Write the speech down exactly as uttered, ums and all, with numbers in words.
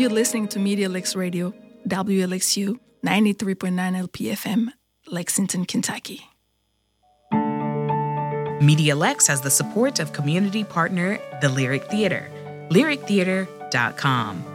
You're listening to Media Licks Radio, W L X U, ninety-three point nine L P F M, Lexington, Kentucky. Media Lex has the support of community partner, the Lyric Theater, lyric theater dot com.